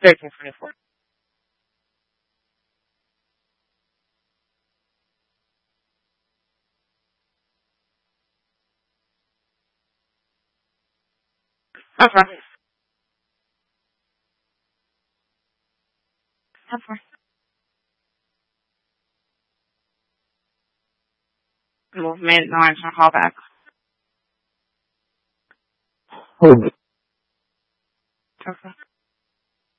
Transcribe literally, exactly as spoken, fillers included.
thirteen twenty-four. Okay. Okay. Movement, no answer, call back. Hold it. Okay.